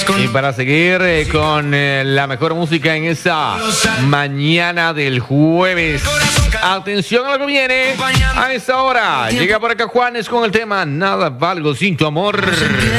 Y para seguir con la mejor música en esta mañana del jueves. Atención a lo que viene a esta hora. Llega por acá Juanes con el tema Nada valgo sin tu amor.